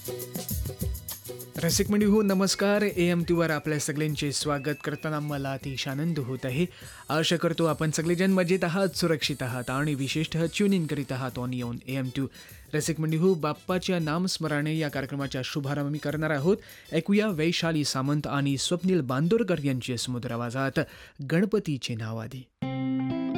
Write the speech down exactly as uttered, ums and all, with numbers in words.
रसिक मंडळी हो नमस्कार. ए एम टीवर आपल्या सगळ्यांचे स्वागत करताना मला अतिशय आनंद होत आहे. आशा करतो आपण सगळेजण मजेत आहात, सुरक्षित आहात आणि विशेषतः ट्यून इन करीत आहात ऑन येऊन ए एम टू. रसिक मंडळी हो, बाप्पाच्या नामस्मरणे या कार्यक्रमाच्या शुभारंभ मी करणार आहोत. ऐकूया वैशाली सामंत आणि स्वप्नील बांदोरकर यांच्या सुमधुर आवाजात गणपतीचे नाव आधी.